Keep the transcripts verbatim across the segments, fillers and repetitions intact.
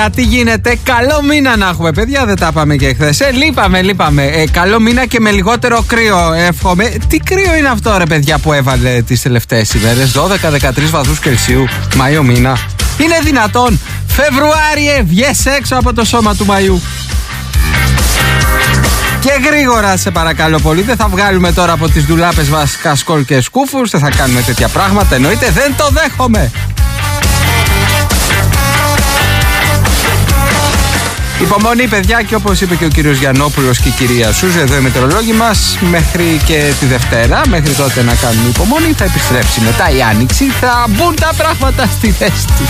Καλημέρα, τι γίνεται? Καλό μήνα να έχουμε, παιδιά, δεν τα πάμε και χθες. Ε, λείπαμε, λείπαμε. Ε, καλό μήνα και με λιγότερο κρύο, εύχομαι. Τι κρύο είναι αυτό, ρε παιδιά, που έβαλε τις τελευταίες ημέρες? δώδεκα με δεκατρείς βαθμούς Κελσίου, Μάιο μήνα. Είναι δυνατόν? Φεβρουάριε, βγες έξω από το σώμα του Μαΐου. Και γρήγορα, σε παρακαλώ πολύ, δεν θα βγάλουμε τώρα από τις ντουλάπες μας κασκόλ και σκούφους, δεν θα κάνουμε τέτοια πράγματα, εννοείται, δεν το δέχομαι. Υπομονή, παιδιά, και όπως είπε και ο κύριος Γιαννόπουλος και η κυρία Σούζη, εδώ οι μετεωρολόγοι μας, μέχρι και τη Δευτέρα, μέχρι τότε να κάνουμε υπομονή, θα επιστρέψει μετά η Άνοιξη, θα μπουν τα πράγματα στη θέση τους.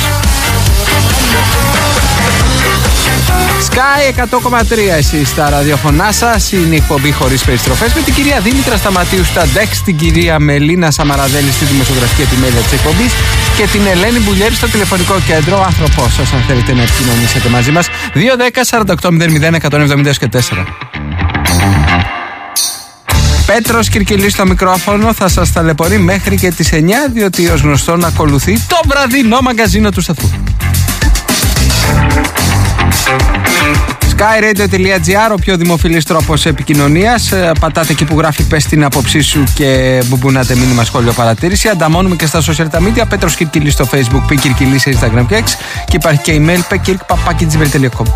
Sky εκατό κόμμα τρία εσείς στα ραδιοφωνά σας, είναι η εκπομπή χωρίς περιστροφές με την κυρία Δήμητρα Σταματίου στα ντεξ, την κυρία Μελίνα Σαμαραδέλη στη δημοσιογραφική επιμέλεια της εκπομπής και την Ελένη Μπουλιέρη στο τηλεφωνικό κέντρο. Άνθρωπός σας, αν θέλετε να επικοινωνήσετε μαζί μας, δύο δέκα σαράντα οκτώ μηδέν μηδέν εκατόν εβδομήντα και τέσσερα. Πέτρος Κυρκυλής στο μικρόφωνο, θα σας ταλαιπωρεί μέχρι και τις εννιά, διότι ως γνωστόν ακολουθεί το βραδινό μαγκαζίνο του σταθού. skyradio.gr, ο πιο δημοφιλής τρόπος επικοινωνίας. Πατάτε εκεί που γράφει πες την άποψή σου και μπουμπουνάτε μήνυμα, σχόλιο, παρατήρηση. Ανταμώνουμε και στα social τα media. Πέτρος Κυρκυλής στο Facebook, Π Κυρκυλής σε Instagram και X. Και υπάρχει και email πεκυρκ παπάκι τζι μέιλ τελεία κομ.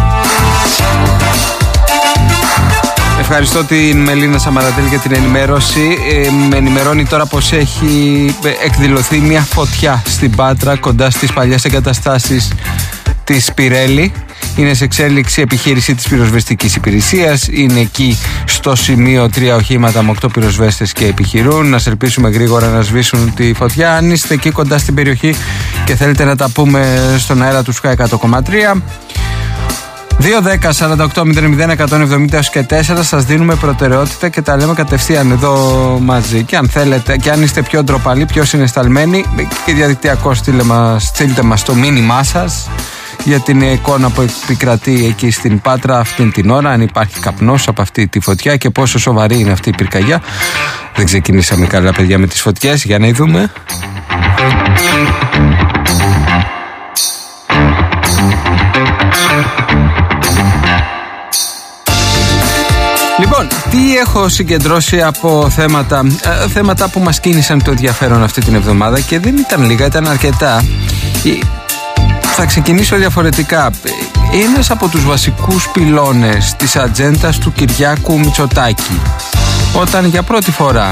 Ευχαριστώ την Μελίνα Σαμαραδέλη για την ενημέρωση. Ε, με ενημερώνει τώρα πως έχει εκδηλωθεί μια φωτιά στην Πάτρα κοντά στις παλιές εγκαταστάσεις της Πιρέλη. Είναι σε εξέλιξη επιχείρηση της πυροσβεστικής υπηρεσίας. Είναι εκεί στο σημείο τρία οχήματα με οκτώ πυροσβέστες και επιχειρούν. Να ελπίσουμε γρήγορα να σβήσουν τη φωτιά. Αν είστε εκεί κοντά στην περιοχή και θέλετε να τα πούμε στον αέρα του Sky εκατό κόμμα τρία, δύο δέκα σαράντα οκτώ μηδέν μηδέν εκατόν εβδομήντα και τέσσερα, σας δίνουμε προτεραιότητα και τα λέμε κατευθείαν εδώ μαζί. Και αν θέλετε, και αν είστε πιο ντροπαλοί, πιο συναισθαλμένοι, και διαδικτυακό στείλτε μας, στείλτε μας το μήνυμά σας για την εικόνα που επικρατεί εκεί στην Πάτρα αυτήν την ώρα, αν υπάρχει καπνός από αυτή τη φωτιά και πόσο σοβαρή είναι αυτή η πυρκαγιά. Δεν ξεκινήσαμε καλά, παιδιά, με τις φωτιές, για να δούμε. Λοιπόν, τι έχω συγκεντρώσει από θέματα, ε, θέματα που μας κίνησαν το ενδιαφέρον αυτή την εβδομάδα και δεν ήταν λίγα, ήταν αρκετά. Θα ξεκινήσω διαφορετικά. Ένας από τους βασικούς πυλώνες της ατζέντας του Κυριάκου Μητσοτάκη, όταν για πρώτη φορά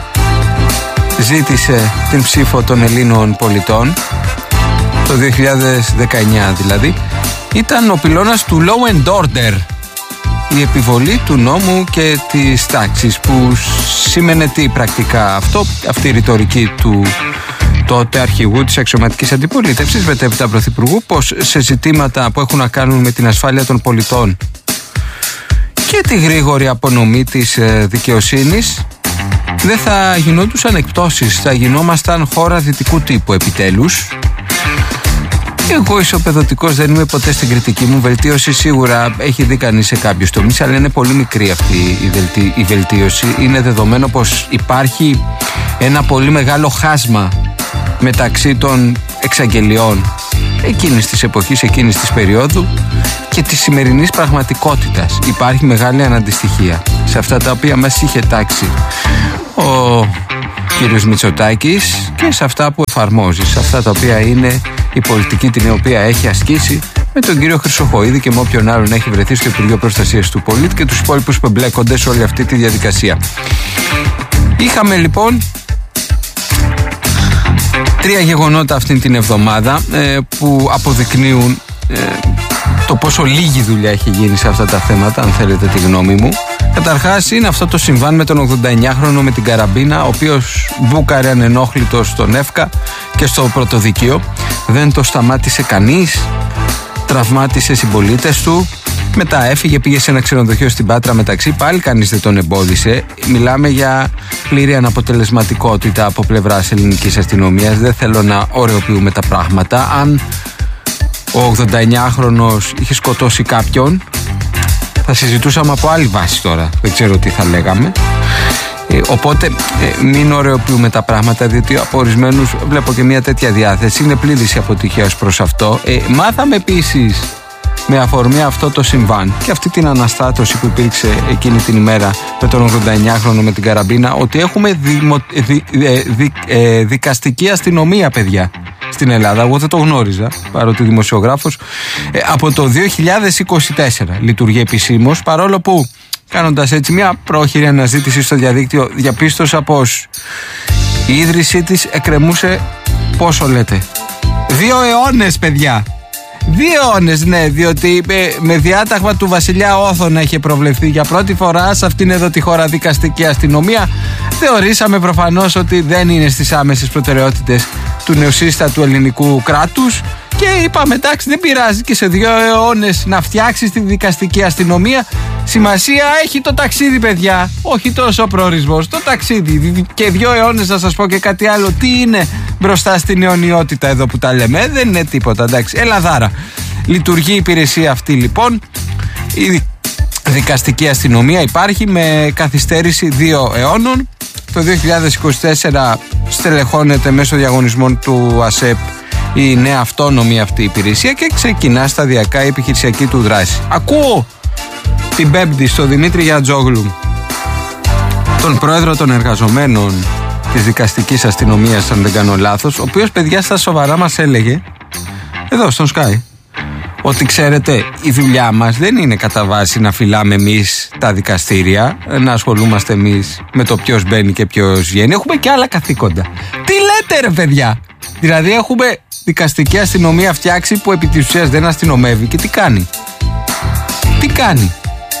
ζήτησε την ψήφο των Ελλήνων πολιτών, το δύο χιλιάδες δεκαεννιά δηλαδή, ήταν ο πυλώνας του law and order, η επιβολή του νόμου και της τάξης, που σήμαινε τι πρακτικά αυτό, αυτή η ρητορική του τότε αρχηγού της αξιωματικής αντιπολίτευσης, μετέπειτα πρωθυπουργού, πως σε ζητήματα που έχουν να κάνουν με την ασφάλεια των πολιτών και τη γρήγορη απονομή της δικαιοσύνης δεν θα γινόντουσαν εκπτώσεις, θα γινόμασταν χώρα δυτικού τύπου επιτέλους. Εγώ ισοπεδωτικός δεν είμαι ποτέ στην κριτική μου. Βελτίωση σίγουρα έχει δει κανείς σε κάποιους τομείς, αλλά είναι πολύ μικρή αυτή η, βελτί, η βελτίωση. Είναι δεδομένο πως υπάρχει ένα πολύ μεγάλο χάσμα μεταξύ των εξαγγελιών εκείνης της εποχής, εκείνης της περίοδου και της σημερινής πραγματικότητας. Υπάρχει μεγάλη αναντιστοιχία σε αυτά τα οποία μας είχε τάξει ο κύριος Μητσοτάκης και σε αυτά που εφαρμόζει, σε αυτά τα οποία είναι η πολιτική την οποία έχει ασκήσει με τον κύριο Χρυσοχοΐδη και με όποιον άλλον έχει βρεθεί στο Υπουργείο Προστασίας του Πολίτη και τους υπόλοιπους που εμπλέκονται σε όλη αυτή τη διαδικασία. Είχαμε λοιπόν τρία γεγονότα αυτήν την εβδομάδα ε, που αποδεικνύουν ε, το πόσο λίγη δουλειά έχει γίνει σε αυτά τα θέματα, αν θέλετε τη γνώμη μου. Καταρχάς είναι αυτό το συμβάν με τον ογδονταεννιάχρονο με την καραμπίνα, ο οποίος μπούκαρε ανενόχλητος στον ΕΦΚΑ και στο πρωτοδικείο. Δεν το σταμάτησε κανείς, τραυμάτισε συμπολίτες του, μετά έφυγε, πήγε σε ένα ξενοδοχείο στην Πάτρα μεταξύ, πάλι κανείς δεν τον εμπόδισε. Μιλάμε για πλήρη αναποτελεσματικότητα από πλευράς ελληνικής αστυνομίας. Δεν θέλω να ωρεοποιούμε τα πράγματα. Αν ο ογδονταεννιάχρονος είχε σκοτώσει κάποιον, θα συζητούσαμε από άλλη βάση τώρα. Δεν ξέρω τι θα λέγαμε. Ε, οπότε ε, μην ωρεοποιούμε τα πράγματα, διότι από ορισμένους βλέπω και μια τέτοια διάθεση. Είναι πλήρης η αποτυχία ως προς αυτό. Ε, μάθαμε επίσης με αφορμή αυτό το συμβάν και αυτή την αναστάτωση που υπήρξε εκείνη την ημέρα με τον ογδονταεννιάχρονο με την καραμπίνα, ότι έχουμε δημο, δι, ε, δι, ε, δικαστική αστυνομία, παιδιά, στην Ελλάδα. Εγώ δεν το γνώριζα, παρότι δημοσιογράφος. Ε, από το δύο χιλιάδες είκοσι τέσσερα λειτουργεί επισήμως, παρόλο που, κάνοντας έτσι μια πρόχειρη αναζήτηση στο διαδίκτυο, διαπίστωσα πως η ίδρυσή της εκκρεμούσε, πόσο λέτε, δύο αιώνες, παιδιά. Δύο αιώνες, ναι, διότι με, με διάταγμα του βασιλιά Όθωνα είχε προβλεφθεί για πρώτη φορά σε αυτήν εδώ τη χώρα δικαστική αστυνομία. Θεωρήσαμε προφανώς ότι δεν είναι στις άμεσες προτεραιότητες του νεοσύστατου ελληνικού κράτους και είπαμε, εντάξει, δεν πειράζει και σε δύο αιώνες να φτιάξεις τη δικαστική αστυνομία. Σημασία έχει το ταξίδι, παιδιά, όχι τόσο ο προορισμός, το ταξίδι. Και δύο αιώνες, να σας πω και κάτι άλλο, τι είναι μπροστά στην αιωνιότητα εδώ που τα λέμε, δεν είναι τίποτα, εντάξει, ελαδάρα. Λειτουργεί η υπηρεσία αυτή λοιπόν, η δικαστική αστυνομία υπάρχει με καθυστέρηση δύο αιώνων. Το δύο χιλιάδες είκοσι τέσσερα στελεχώνεται μέσω διαγωνισμών του ΑΣΕΠ η νέα αυτόνομη αυτή υπηρεσία και ξεκινά σταδιακά η επιχειρησιακή του δράση. Ακούω την Πέμπτη στο Δημήτρη Γιατζόγλου, τον πρόεδρο των εργαζομένων της δικαστικής αστυνομίας, αν δεν κάνω λάθος, ο οποίος, παιδιά, στα σοβαρά μας έλεγε εδώ στον Sky ότι, ξέρετε, η δουλειά μας δεν είναι κατά βάση να φυλάμε εμείς τα δικαστήρια, να ασχολούμαστε εμείς με το ποιος μπαίνει και ποιος βγαίνει. Έχουμε και άλλα καθήκοντα. Τι λέτε, ρε παιδιά? Δηλαδή έχουμε δικαστική αστυνομία φτιάξει που επί της ουσίας δεν αστυνομεύει. Και τι κάνει? Τι κάνει?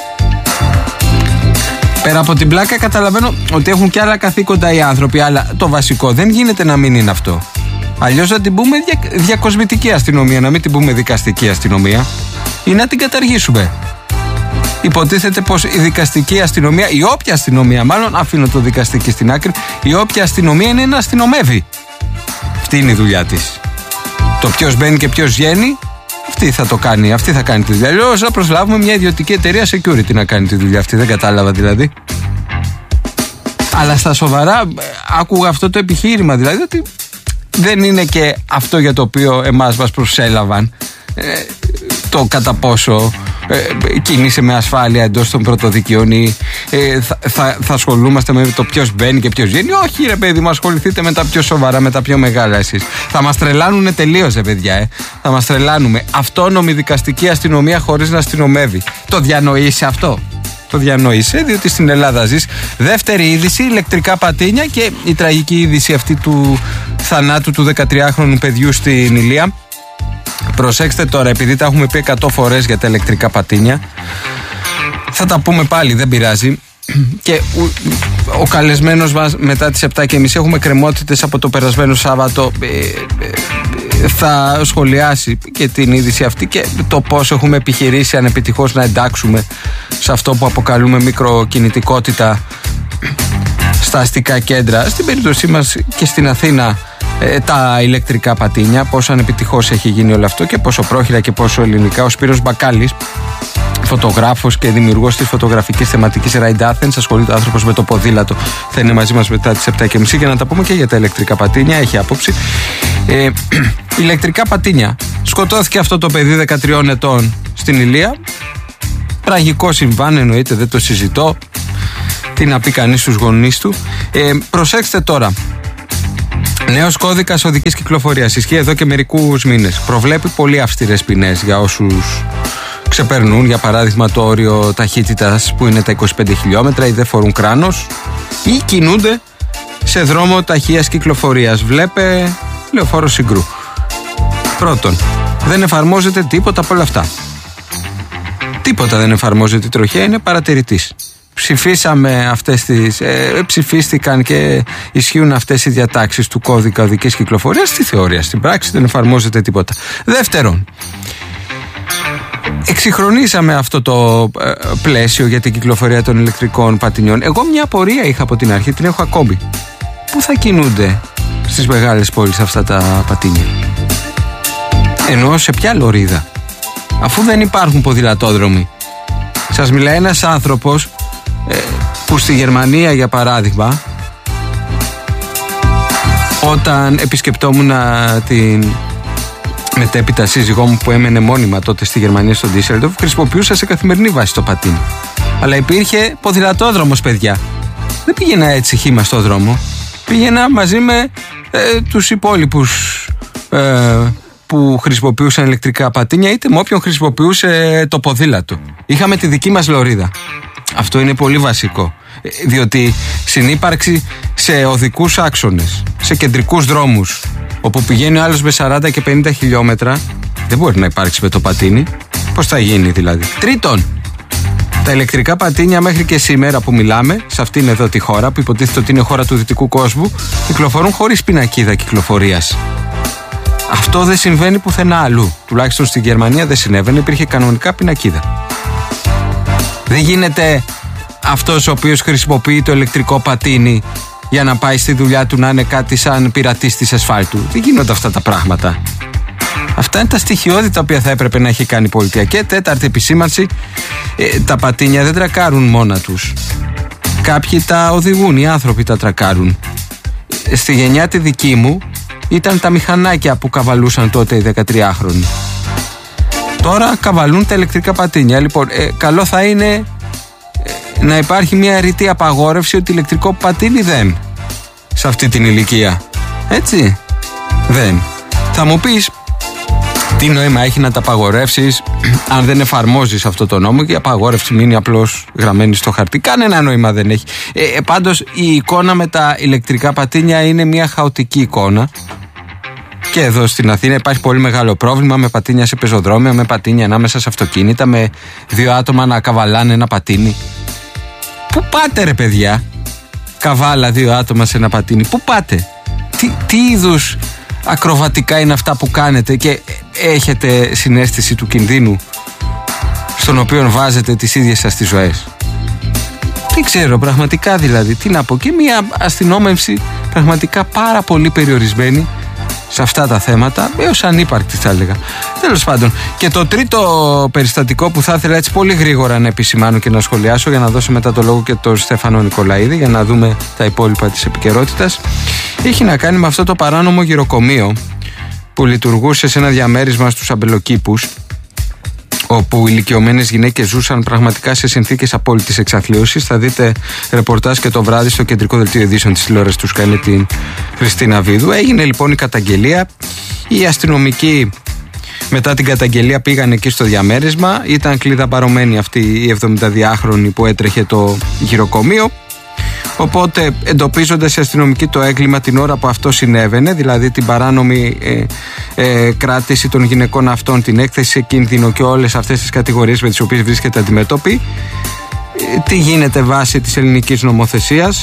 Πέρα από την πλάκα καταλαβαίνω ότι έχουν και άλλα καθήκοντα οι άνθρωποι, αλλά το βασικό δεν γίνεται να μην είναι αυτό. Αλλιώς να την πούμε δια, διακοσμητική αστυνομία, να μην την πούμε δικαστική αστυνομία, ή να την καταργήσουμε. Υποτίθεται πως η δικαστική αστυνομία, η όποια αστυνομία, μάλλον αφήνω το δικαστική στην άκρη, η όποια αστυνομία είναι να αστυνομεύει. Αυτή είναι η δουλειά της. Το ποιος μπαίνει και ποιος βγαίνει, αυτή θα το κάνει, αυτή θα κάνει τη δουλειά. Αλλιώς να προσλάβουμε μια ιδιωτική εταιρεία security να κάνει τη δουλειά αυτή, δεν κατάλαβα δηλαδή. Αλλά στα σοβαρά άκουγα αυτό το επιχείρημα, δηλαδή ότι δεν είναι και αυτό για το οποίο εμάς μας προσέλαβαν, ε, το κατά πόσο ε, κινείσαι με ασφάλεια εντός των πρωτοδικείων ή ε, θα, θα, θα ασχολούμαστε με το ποιος μπαίνει και ποιος βγαίνει. Όχι, ρε παιδί μου, ασχοληθείτε με τα πιο σοβαρά, με τα πιο μεγάλα εσείς. Θα μας τρελάνουνε τελείως, ρε παιδιά, ε. θα μας τρελάνουμε. Αυτόνομη δικαστική αστυνομία χωρίς να αστυνομεύει. Το διανοείσαι αυτό? Το διανοείσαι, διότι στην Ελλάδα ζεις. Δεύτερη είδηση, ηλεκτρικά πατίνια και η τραγική είδηση αυτή του θανάτου του δεκατριάχρονου παιδιού στην Ηλία. Προσέξτε τώρα, επειδή τα έχουμε πει εκατό φορές για τα ηλεκτρικά πατίνια, θα τα πούμε πάλι, δεν πειράζει. Και ο καλεσμένος μας μετά τις επτά και μισή, έχουμε κρεμότητες από το περασμένο Σάββατο, θα σχολιάσει και την είδηση αυτή και το πώς έχουμε επιχειρήσει ανεπιτυχώς να εντάξουμε σε αυτό που αποκαλούμε μικροκινητικότητα στα αστικά κέντρα, στην περίπτωσή μας και στην Αθήνα, τα ηλεκτρικά πατίνια, πόσο ανεπιτυχώς έχει γίνει όλο αυτό και πόσο πρόχειρα και πόσο ελληνικά. Ο Σπύρος Μπακάλης, φωτογράφος και δημιουργός της φωτογραφικής θεματικής Ride Athens, ασχολείται άνθρωπος με το ποδήλατο, θα είναι μαζί μας μετά τις επτά και μισή για να τα πούμε και για τα ηλεκτρικά πατίνια, έχει άποψη. Ε, ηλεκτρικά πατίνια. Σκοτώθηκε αυτό το παιδί δεκατριών ετών στην Ηλία. Τραγικό συμβάν, εννοείται, δεν το συζητώ. Τι να πει κανείς στους γονείς του. Ε, προσέξτε τώρα. Νέος κώδικας οδικής κυκλοφορίας ισχύει εδώ και μερικούς μήνες. Προβλέπει πολύ αυστηρές ποινές για όσους ξεπερνούν, για παράδειγμα, το όριο ταχύτητας που είναι τα είκοσι πέντε χιλιόμετρα ή δεν φορούν κράνος ή κινούνται σε δρόμο ταχείας κυκλοφορίας. Βλέπε λεωφόρο Συγκρού. Πρώτον, δεν εφαρμόζεται τίποτα από όλα αυτά. Τίποτα δεν εφαρμόζεται. Η τροχέα είναι παρατηρητής. Ψηφίσαμε αυτές τις, ε, ψηφίστηκαν και ισχύουν αυτές οι διατάξεις του κώδικα οδικής κυκλοφορίας στη θεωρία. Στην πράξη δεν εφαρμόζεται τίποτα. Δεύτερον, εξυγχρονίσαμε αυτό το ε, πλαίσιο για την κυκλοφορία των ηλεκτρικών πατινιών. Εγώ μια απορία είχα από την αρχή, την έχω ακόμη. Πού θα κινούνται στις μεγάλες πόλεις αυτά τα πατίνια? Ενώ σε ποια λωρίδα? Αφού δεν υπάρχουν ποδηλατόδρομοι. Σας μιλάει ένας άνθρωπος ε, που στη Γερμανία, για παράδειγμα, όταν επισκεπτόμουν την μετέπειτα σύζυγό μου που έμενε μόνιμα τότε στη Γερμανία, στον Ντίσσελντορφ, χρησιμοποιούσα σε καθημερινή βάση το πατίνι. Αλλά υπήρχε ποδηλατόδρομος, παιδιά. Δεν πήγαινα έτσι χύμα στο δρόμο. Πήγαινα μαζί με ε, τους υπόλοιπους ε, που χρησιμοποιούσαν ηλεκτρικά πατίνια, είτε με όποιον χρησιμοποιούσε το ποδήλατο. Είχαμε τη δική μας λωρίδα. Αυτό είναι πολύ βασικό. Διότι συνύπαρξη σε οδικούς άξονες, σε κεντρικούς δρόμους, όπου πηγαίνει ο άλλος με σαράντα και πενήντα χιλιόμετρα, δεν μπορεί να υπάρξει με το πατίνι. Πώς θα γίνει δηλαδή? Τρίτον, τα ηλεκτρικά πατίνια μέχρι και σήμερα που μιλάμε, σε αυτήν εδώ τη χώρα, που υποτίθεται ότι είναι χώρα του δυτικού κόσμου, κυκλοφορούν χωρίς πινακίδα κυκλοφορίας. Αυτό δεν συμβαίνει πουθενά αλλού. Τουλάχιστον στη Γερμανία δεν συνέβαινε, υπήρχε κανονικά πινακίδα. Δεν γίνεται αυτός ο οποίος χρησιμοποιεί το ηλεκτρικό πατίνι για να πάει στη δουλειά του να είναι κάτι σαν πειρατής της ασφάλτου. Δεν γίνονται αυτά τα πράγματα. Αυτά είναι τα στοιχειώδη τα οποία θα έπρεπε να έχει κάνει η πολιτεία. Και τέταρτη επισήμανση, ε, τα πατίνια δεν τρακάρουν μόνα τους. Κάποιοι τα οδηγούν, οι άνθρωποι τα τρακάρουν. Στη γενιά τη δική μου ήταν τα μηχανάκια που καβαλούσαν τότε οι δεκατριάχρονοι. Τώρα καβαλούν τα ηλεκτρικά πατίνια. Λοιπόν, ε, καλό θα είναι ε, να υπάρχει μια ρητή απαγόρευση ότι ηλεκτρικό πατίνι δεν. Σε αυτή την ηλικία. Έτσι. Δεν. Θα μου πεις, τι νόημα έχει να τα απαγορεύσεις αν δεν εφαρμόζεις αυτό το νόμο και η απαγόρευση μείνει απλώς γραμμένη στο χαρτί? Κανένα νόημα δεν έχει. Ε, ε, πάντως η εικόνα με τα ηλεκτρικά πατίνια είναι μια χαοτική εικόνα. Και εδώ στην Αθήνα υπάρχει πολύ μεγάλο πρόβλημα με πατίνια σε πεζοδρόμια, με πατίνια ανάμεσα σε αυτοκίνητα, με δύο άτομα να καβαλάνε ένα πατίνι. Πού πάτε ρε παιδιά? Καβάλα δύο άτομα σε ένα πατίνι. Πού πάτε? Τι, τι είδους ακροβατικά είναι αυτά που κάνετε και έχετε συναίσθηση του κινδύνου στον οποίο βάζετε τις ίδιες σας τις ζωές? Δεν ξέρω πραγματικά, δηλαδή τι να πω. Και μια αστυνόμευση πραγματικά πάρα πολύ περιορισμένη σε αυτά τα θέματα, έως ανύπαρκτη θα έλεγα. Τέλος πάντων, και το τρίτο περιστατικό που θα ήθελα έτσι πολύ γρήγορα να επισημάνω και να σχολιάσω, για να δώσω μετά το λόγο και τον Στέφανο Νικολαίδη για να δούμε τα υπόλοιπα της επικαιρότητας, έχει να κάνει με αυτό το παράνομο γυροκομείο που λειτουργούσε σε ένα διαμέρισμα στους Αμπελοκήπους, όπου ηλικιωμένες γυναίκες ζούσαν πραγματικά σε συνθήκες απόλυτης εξαθλίωσης. Θα δείτε ρεπορτάζ και το βράδυ στο κεντρικό δελτίο ειδήσεων της τηλεόρασης του Sky με την Χριστίνα Βίδου. Έγινε λοιπόν η καταγγελία. Οι αστυνομικοί μετά την καταγγελία πήγαν εκεί στο διαμέρισμα. Ήταν κλειδαμπαρωμένη αυτή η εβδομηνταδυάχρονη που έτρεχε το γυροκομείο. Οπότε, εντοπίζοντας οι αστυνομικοί το έγκλημα την ώρα που αυτό συνέβαινε, δηλαδή την παράνομη ε, ε, κράτηση των γυναικών αυτών, την έκθεση σε κίνδυνο και όλες αυτές τις κατηγορίες με τις οποίες βρίσκεται αντιμέτωπη, ε, τι γίνεται βάσει της ελληνικής νομοθεσίας?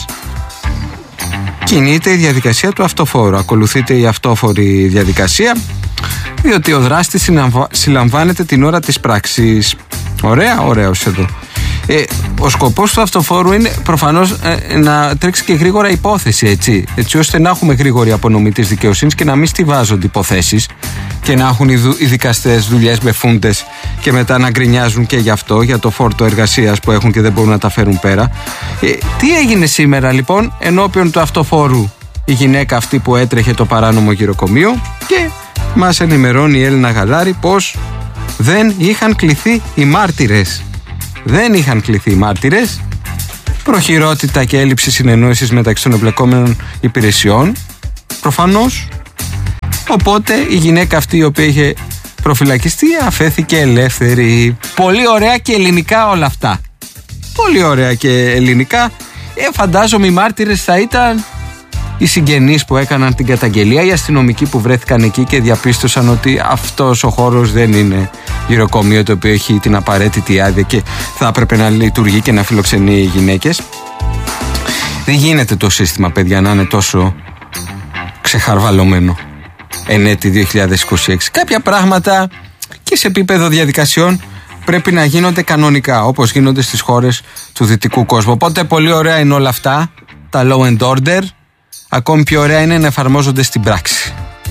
Κινείται η διαδικασία του αυτοφόρου. Ακολουθείται η αυτόφορη διαδικασία, διότι ο δράστης συλλαμβάνεται την ώρα της πράξης. Ωραία, ωραίος εδώ. Ε, ο σκοπός του αυτοφόρου είναι προφανώς ε, να τρέξει και γρήγορα υπόθεση, έτσι, έτσι ώστε να έχουμε γρήγορη απονομή της δικαιοσύνης και να μην στιβάζονται υποθέσεις και να έχουν οι, δου, οι δικαστές δουλειές με φούντες και μετά να γκρινιάζουν και γι' αυτό, για το φόρτο εργασίας που έχουν και δεν μπορούν να τα φέρουν πέρα. Ε, τι έγινε σήμερα λοιπόν? Ενώπιον του αυτοφόρου η γυναίκα αυτή που έτρεχε το παράνομο γυροκομείο, και μας ενημερώνει η Έλληνα Γαλάρη πως δεν είχαν κληθεί οι μάρτυρες. Δεν είχαν κληθεί οι μάρτυρες. Προχειρότητα και έλλειψη συνεννόησης μεταξύ των εμπλεκόμενων υπηρεσιών, προφανώς. Οπότε η γυναίκα αυτή, η οποία είχε προφυλακιστεί, αφέθηκε ελεύθερη. Πολύ ωραία και ελληνικά όλα αυτά. Πολύ ωραία και ελληνικά. Ε, φαντάζομαι οι μάρτυρες θα ήταν οι συγγενείς που έκαναν την καταγγελία, οι αστυνομικοί που βρέθηκαν εκεί και διαπίστωσαν ότι αυτός ο χώρος δεν είναι γυροκομείο το οποίο έχει την απαραίτητη άδεια και θα έπρεπε να λειτουργεί και να φιλοξενεί γυναίκες. Δεν γίνεται το σύστημα, παιδιά, να είναι τόσο ξεχαρβαλωμένο εν έτη δύο χιλιάδες είκοσι έξι. Κάποια πράγματα και σε επίπεδο διαδικασιών πρέπει να γίνονται κανονικά, όπως γίνονται στις χώρες του δυτικού κόσμου. Οπότε πολύ ωραία είναι όλα αυτά, τα law and order. Ακόμη πιο ωραία είναι να εφαρμόζονται στην πράξη.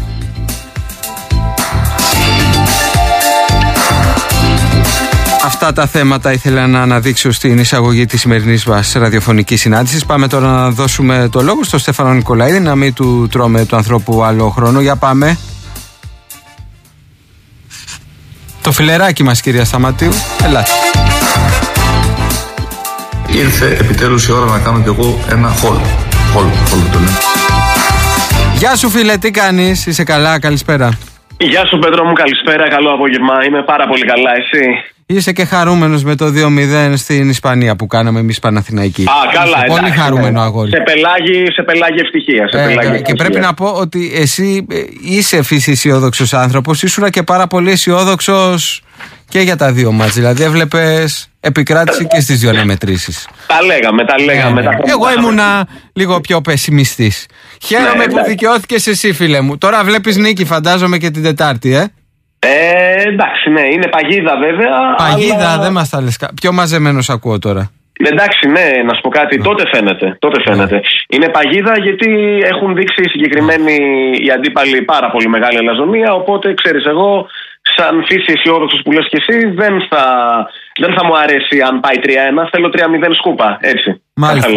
Αυτά τα θέματα ήθελα να αναδείξω στην εισαγωγή της σημερινής μας ραδιοφωνικής συνάντησης. Πάμε τώρα να δώσουμε το λόγο στον Στέφανο Νικολαίδη, να μην του τρώμε του ανθρώπου άλλο χρόνο. Για πάμε. Το φιλεράκι μας, κυρία Σταματίου. Ελάτε. Ήρθε επιτέλους η ώρα να κάνω κι εγώ ένα χόλ. Χόλ, χόλ το λέω. Γεια σου φίλε, τι κάνεις, είσαι καλά, καλησπέρα. Γεια σου Πέτρο μου, καλησπέρα, καλό απόγευμα, είμαι πάρα πολύ καλά, εσύ? Είσαι και χαρούμενος με το δύο μηδέν στην Ισπανία που κάναμε εμείς Παναθηναϊκοί. Α, καλά, εντάξει. Πολύ χαρούμενο ναι. αγόρι. Σε πελάγι, σε πελάγι ευτυχία. Σε Ε, πελάγι και ευτυχία. πρέπει να πω ότι εσύ είσαι φύση αισιόδοξος άνθρωπος, ήσουν και πάρα πολύ αισιόδοξος και για τα δύο μάτς. Δηλαδή έβλεπες επικράτηση και στις δύο αναμετρήσεις. Τα λέγαμε, τα λέγαμε. Ε, τα... Εγώ ήμουνα λίγο πιο πεσημιστής. Χαίρομαι ναι, που δικαιώθηκες εσύ, φίλε μου. Τώρα βλέπεις νίκη, φαντάζομαι, και την Τετάρτη, ε. Ε, εντάξει, ναι, είναι παγίδα βέβαια. Παγίδα, αλλά... δεν μας τα λες. Πιο μαζεμένος ακούω τώρα. Εντάξει, ναι, να σου πω κάτι, τότε φαίνεται. Τότε φαίνεται. Είναι παγίδα γιατί έχουν δείξει οι συγκεκριμένοι οι αντίπαλοι πάρα πολύ μεγάλη αλαζονία. Οπότε ξέρεις, εγώ, σαν φύση αισιόδοξος που λες και εσύ, δεν θα, δεν θα μου αρέσει αν πάει τρία ένα. Θέλω τρία μηδέν σκούπα, έτσι. Μάλιστα.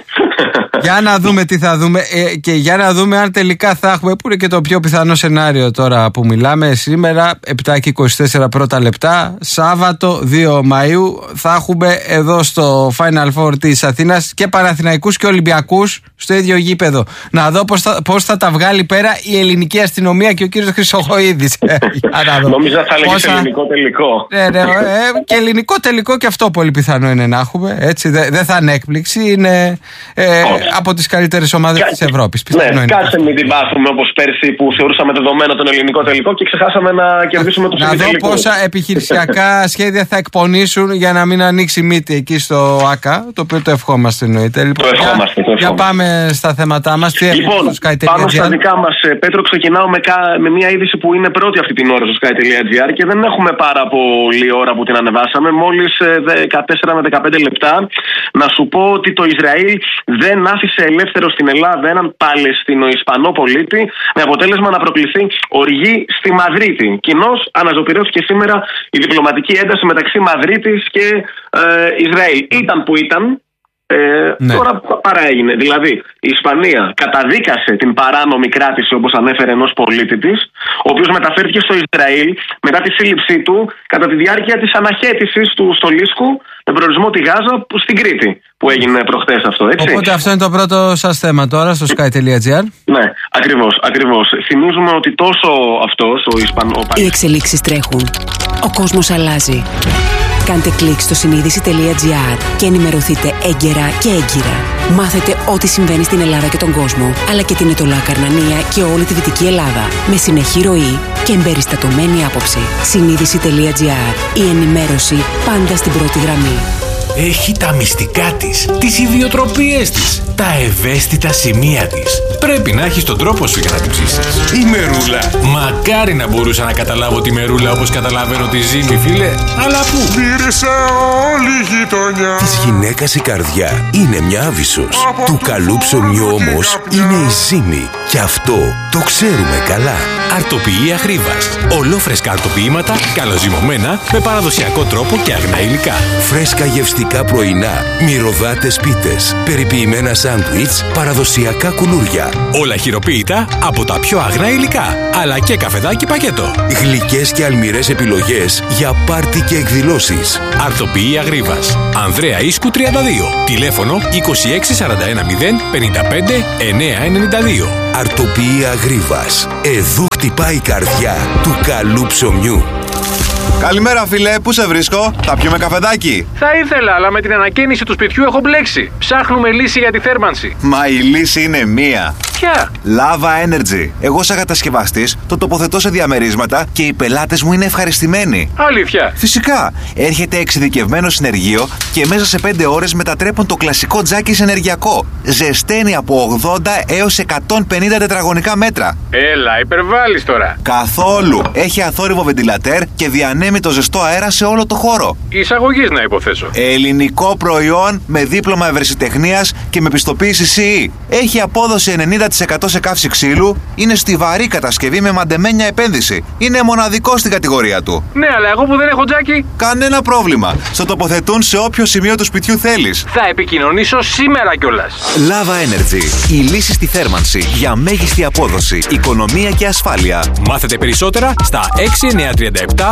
Για να δούμε τι θα δούμε ε, και για να δούμε αν τελικά θα έχουμε, που είναι και το πιο πιθανό σενάριο τώρα που μιλάμε σήμερα, επτά και είκοσι τέσσερα πρώτα λεπτά, Σάββατο δύο Μαΐου, θα έχουμε εδώ στο Final Four της Αθήνας και Παναθηναϊκούς και Ολυμπιακούς στο ίδιο γήπεδο. Να δω πώς θα, πώς θα τα βγάλει πέρα η ελληνική αστυνομία και ο κύριος Χρυσοχοΐδης. Νόμιζα θα έλεγες Πόσα... ελληνικό τελικό. Ναι, ναι, ε, και ελληνικό τελικό και αυτό πολύ πιθανό είναι να έχουμε. Έτσι, δεν δε θα είναι έκπληξη. Είναι ε, από τις καλύτερες ομάδες Κα... της Ευρώπης. Ναι, κάτσε μην την πάθουμε όπως πέρσι που θεωρούσαμε δεδομένο τον ελληνικό τελικό και ξεχάσαμε να κερδίσουμε το φιλικό. Να δω πόσα επιχειρησιακά σχέδια θα εκπονήσουν για να μην ανοίξει μύτη εκεί στο ΆΚΑ, το οποίο το ευχόμαστε εννοείται. Λοιπόν, το ευχόμαστε. Για, για πάμε στα θέματά μας. Λοιπόν, πάμε στα δικά μας. Πέτρο, ξεκινάω με, κα... με μια είδηση που είναι πρώτη αυτή την ώρα στο sky.gr και δεν έχουμε πάρα πολύ ώρα που την ανεβάσαμε. Μόλις δεκατέσσερα με δεκαπέντε λεπτά. Να σου πω ότι το Ισραήλ δεν άφησε ελεύθερο στην Ελλάδα έναν Παλαιστινο-Ισπανό πολίτη, με αποτέλεσμα να προκληθεί οργή στη Μαδρίτη. Κοινώς αναζωπηρώθηκε σήμερα η διπλωματική ένταση μεταξύ Μαδρίτης και ε, Ισραήλ. Ήταν που ήταν. Ε, ναι. Τώρα παρά έγινε. Δηλαδή η Ισπανία καταδίκασε την παράνομη κράτηση, όπως ανέφερε, ενός πολίτη της, ο οποίος μεταφέρθηκε στο Ισραήλ μετά τη σύλληψή του κατά τη διάρκεια της αναχέτησης του στολίσκου με προορισμό τη Γάζα που στην Κρήτη, που έγινε προχτές αυτό, έτσι. Οπότε αυτό είναι το πρώτο σας θέμα τώρα στο sky.gr. Ναι, ακριβώς, ακριβώς. Θυμίζουμε ότι τόσο αυτός ο Ισπανός... Οι εξελίξεις τρέχουν. Ο κόσμος αλλάζει. Κάντε κλικ στο συνείδηση.gr και ενημερωθείτε έγκαιρα και έγκυρα. Μάθετε ό,τι συμβαίνει στην Ελλάδα και τον κόσμο, αλλά και την Ετωλά Καρνανία και όλη τη Δυτική Ελλάδα. Με συνεχή ροή και εμπεριστατωμένη άποψη. Συνείδηση.gr. Η ενημέρωση πάντα στην πρώτη γραμμή. Έχει τα μυστικά της, τις ιδιοτροπίες της, τα ευαίσθητα σημεία της. Πρέπει να έχεις τον τρόπο σου για να την ψήσεις. Η μερούλα. Μακάρι να μπορούσα να καταλάβω τη μερούλα όπως καταλαβαίνω τη ζύμη, φίλε. Αλλά πού? Μύρισε όλη η γειτονιά. Της γυναίκας η καρδιά είναι μια άβυσσος. Του καλού ψωμιού όμως είναι η ζύμη. Και αυτό το ξέρουμε καλά. Αρτοποιία Γρίβας. Ολόφρεσκα αρτοποιήματα, καλοζυμωμένα, με παραδοσιακό τρόπο και αγνά υλικά. Φρέσκα γευστικά πρωινά, μυρωδάτες πίτες, περιποιημένα σάντουιτς, παραδοσιακά κουλούρια. Όλα χειροποίητα από τα πιο αγνά υλικά, αλλά και καφεδάκι πακέτο. Γλυκές και αλμυρές επιλογές για πάρτι και εκδηλώσεις. Αρτοποιία Γρίβας. Ανδρέα Ίσκου τριάντα δύο. Τηλέφωνο είκοσι έξι σαράντα ένα μηδέν πενήντα πέντε εννιακόσια ενενήντα δύο. Αρτοποιία Γρίβας. Εδώ χτυπάει η καρδιά του καλού ψωμιού. Καλημέρα, φίλε, πού σε βρίσκω? Θα πιούμε καφεδάκι? Θα ήθελα, αλλά με την ανακαίνιση του σπιτιού έχω μπλέξει. Ψάχνουμε λύση για τη θέρμανση. Μα η λύση είναι μία. Ποια? Lava Energy. Εγώ, σαν κατασκευαστής, το τοποθετώ σε διαμερίσματα και οι πελάτες μου είναι ευχαριστημένοι. Αλήθεια? Φυσικά. Έρχεται εξειδικευμένο συνεργείο και μέσα σε πέντε ώρες μετατρέπουν το κλασικό τζάκι σε ενεργειακό. Ζεσταίνει από ογδόντα έως εκατόν πενήντα τετραγωνικά μέτρα. Έλα, υπερβάλλεις τώρα. Καθόλου. Έχει αθόρυβο βεντιλατέρ και διανέμει το ζεστό αέρα σε όλο το χώρο. Εισαγωγής να υποθέσω. Ελληνικό προϊόν με δίπλωμα ευρεσιτεχνίας και με πιστοποίηση σι ι. Έχει απόδοση ενενήντα τοις εκατό σε καύση ξύλου. Είναι στιβαρή κατασκευή με μαντεμένια επένδυση. Είναι μοναδικό στην κατηγορία του. Ναι, αλλά εγώ που δεν έχω τζάκι. Κανένα πρόβλημα. Στο τοποθετούν σε όποιο σημείο του σπιτιού θέλεις. Θα επικοινωνήσω σήμερα κιόλας. Lava Energy. Η λύση στη θέρμανση για μέγιστη απόδοση, οικονομία και ασφάλεια. Μάθετε περισσότερα στα έξι εννιά τρία επτά μηδέν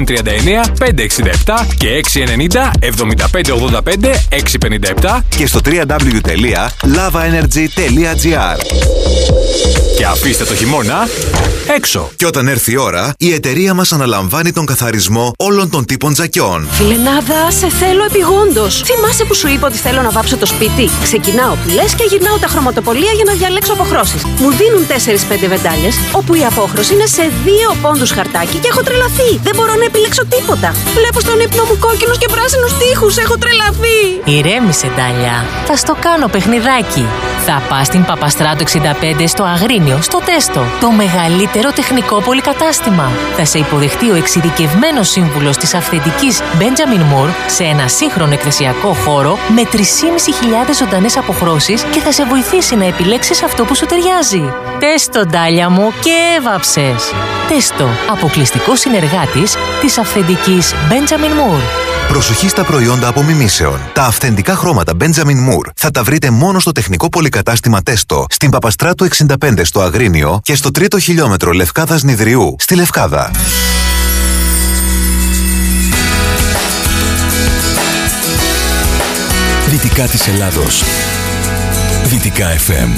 μηδέν τριάντα εννέα πεντακόσια εξήντα επτά και έξι ενενήντα εβδομήντα πέντε ογδόντα πέντε εξακόσια πενήντα επτά και στο double-u double-u double-u τελεία lava energy τελεία gr. Και αφήστε το χειμώνα έξω. Και όταν έρθει η ώρα, η εταιρεία μας αναλαμβάνει τον καθαρισμό όλων των τύπων τζακιών. Φιλενάδα, σε θέλω επιγόντως. Θυμάσαι που σου είπα ότι θέλω να βάψω το σπίτι? Ξεκινάω που λες και γυρνάω τα χρωματοπολία για να διαλέξω αποχρώσεις. Μου δίνουν τέσσερις πέντε βεντάλιες, όπου η απόχρωση είναι σε δύο πόντους χαρτάκι και έχω τρελαθεί. Δεν μπορώ να επιλέξω τίποτα. Βλέπω στον ύπνο μου κόκκινους και πράσινους τοίχους. Έχω τρελαθεί. Ηρέμησε, Ντάλια. Θα στο κάνω παιχνιδάκι. Θα πας στην Παπαστράτου εξήντα πέντε στο Αγρίνιο, στο Τέστο. Το μεγαλύτερο τεχνικό πολυκατάστημα. Θα σε υποδεχτεί ο εξειδικευμένος σύμβουλος της αυθεντικής Benjamin Moore σε ένα σύγχρονο εκθεσιακό χώρο με τρεις χιλιάδες πεντακόσιες ζωντανές αποχρώσεις και θα σε βοηθήσει να επιλέξεις αυτό που σου ταιριάζει. Τέστο, Ντάλια μου, και έβαψες. Τέστο, αποκλειστικός συνεργάτης της αυθεντικής Benjamin Moore. Προσοχή στα προϊόντα απομιμήσεων. Τα αυθεντικά χρώματα Benjamin Moore θα τα βρείτε μόνο στο τεχνικό πολυκατάστημα Τέστο, στην Παπαστράτου εξήντα πέντε στο Αγρίνιο και στο τρίτο χιλιόμετρο Λευκάδας Νηδριού στη Λευκάδα. Δυτικά της Ελλάδος. Δυτικά εφ εμ.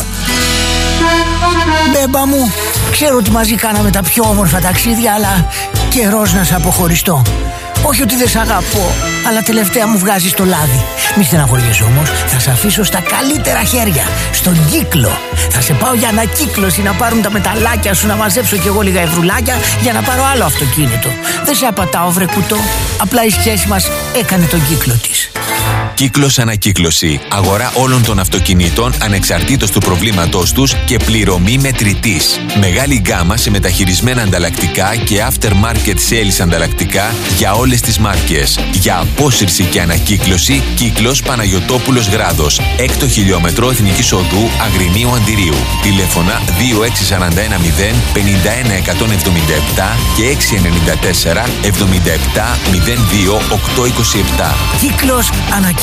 Μπέμπα μου, ξέρω ότι μαζί κάναμε τα πιο όμορφα ταξίδια, αλλά καιρός να σε αποχωριστώ. Όχι ότι δεν σ' αγαπώ, αλλά τελευταία μου βγάζεις το λάδι. Μη στεναχωριέσαι όμως, θα σε αφήσω στα καλύτερα χέρια, στον Κύκλο. Θα σε πάω για ανακύκλωση να πάρουν τα μεταλλάκια σου, να μαζέψω κι εγώ λίγα ευρουλάκια για να πάρω άλλο αυτοκίνητο. Δεν σε απατάω, βρε κουτό, απλά η σχέση μας έκανε τον κύκλο της. Κύκλος Ανακύκλωση. Αγορά όλων των αυτοκινήτων ανεξαρτήτως του προβλήματός τους και πληρωμή μετρητής. Μεγάλη γκάμα σε μεταχειρισμένα ανταλλακτικά και aftermarket sales ανταλλακτικά για όλες τις μάρκες. Για απόσυρση και ανακύκλωση, Κύκλος Παναγιωτόπουλος Γράδος. Έκτο χιλιόμετρο Εθνικής Οδού Αγρινίου Αντιρίου. Τηλέφωνα δύο έξι τέσσερα ένα μηδέν πενήντα ένα εκατόν εβδομήντα επτά και έξι εννιά τέσσερα εβδομήντα επτά μηδέν δύο οκτώ είκοσι επτά. Κύκλος Ανακύκλωση.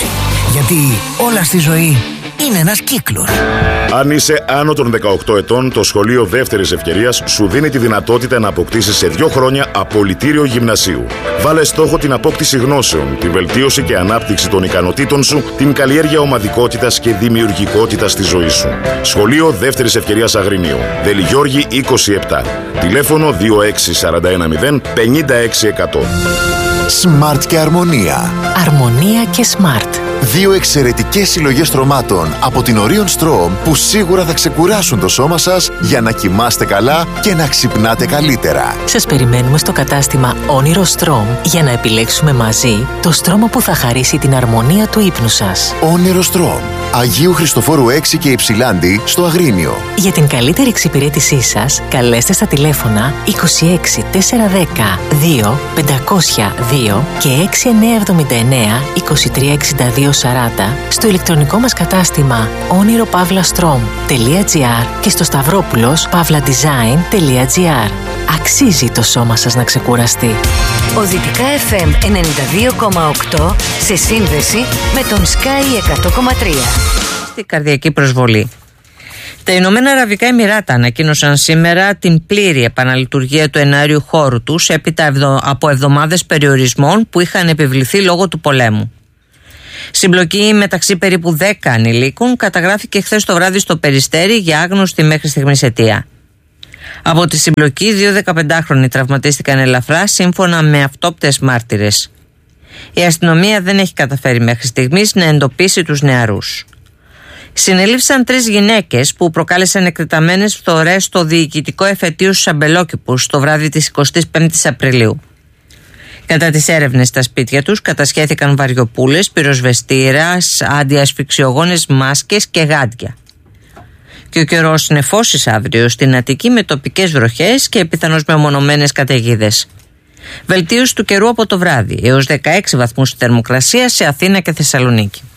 Γιατί όλα στη ζωή είναι ένας κύκλος. Αν είσαι άνω των δεκαοκτώ ετών, το Σχολείο Δεύτερης Ευκαιρίας σου δίνει τη δυνατότητα να αποκτήσεις σε δύο χρόνια απολυτήριο γυμνασίου. Βάλε στόχο την απόκτηση γνώσεων, τη βελτίωση και ανάπτυξη των ικανοτήτων σου, την καλλιέργεια ομαδικότητας και δημιουργικότητας στη ζωή σου. Σχολείο Δεύτερης Ευκαιρίας Αγρινίου. Δελιγιώργη είκοσι επτά. Τηλέφωνο δύο έξι τέσσερα ένα μηδέν πενήντα έξι εκατό. Smart και Αρμονία. Αρμονία και Smart. Δύο εξαιρετικές συλλογές στρωμάτων από την Orion Strom που σίγουρα θα ξεκουράσουν το σώμα σας για να κοιμάστε καλά και να ξυπνάτε καλύτερα. Σας περιμένουμε στο κατάστημα Όνειρο Strom για να επιλέξουμε μαζί το στρώμα που θα χαρίσει την αρμονία του ύπνου σας. Όνειρο Strom. Αγίου Χριστοφόρου έξι και Υψηλάντη στο Αγρίνιο. Για την καλύτερη εξυπηρέτησή σας, καλέστε στα τηλέφωνα είκοσι έξι τετρακόσια δέκα δύο πεντακόσια δύο και έξι εννιά εβδομήντα εννέα είκοσι τρία εξήντα δύο σαράντα στο ηλεκτρονικό μας κατάστημα όνειρο παύλα στρομ τελεία τζι άρ και στο σταυρόπουλος παύλα design τελεία τζι άρ. Αξίζει το σώμα σας να ξεκουραστεί. Ο Δυτικά εφ εμ ενενήντα δύο κόμμα οκτώ σε σύνδεση με τον Sky εκατό κόμμα τρία. Στη καρδιακή προσβολή. Τα Ηνωμένα Αραβικά Εμιράτα ανακοίνωσαν σήμερα την πλήρη επαναλειτουργία του εναέριου χώρου τους έπειτα από εβδομάδες περιορισμών που είχαν επιβληθεί λόγω του πολέμου. Συμπλοκή μεταξύ περίπου δέκα ανηλίκων καταγράφηκε χθες το βράδυ στο Περιστέρι για άγνωστη μέχρι στιγμής αιτία. Από τη συμπλοκή, δύο δεκαπεντάχρονοι τραυματίστηκαν ελαφρά σύμφωνα με αυτόπτες μάρτυρες. Η αστυνομία δεν έχει καταφέρει μέχρι στιγμής να εντοπίσει τους νεαρούς. Συνελήφθησαν τρεις γυναίκες που προκάλεσαν εκτεταμένες φθορές στο διοικητικό εφετείο στους Αμπελόκηπους το βράδυ της εικοστής πέμπτης Απριλίου. Κατά τις έρευνες στα σπίτια τους κατασχέθηκαν βαριοπούλες, πυροσβεστήρας, αντιασφυξιογόνες μάσκες και γάντια. Και ο καιρός νεφώσεις αύριο στην Αττική με τοπικές βροχές και πιθανώς μεμονωμένες καταιγίδες. Βελτίωση του καιρού από το βράδυ έως δεκαέξι βαθμούς θερμοκρασία σε Αθήνα και Θεσσαλονίκη.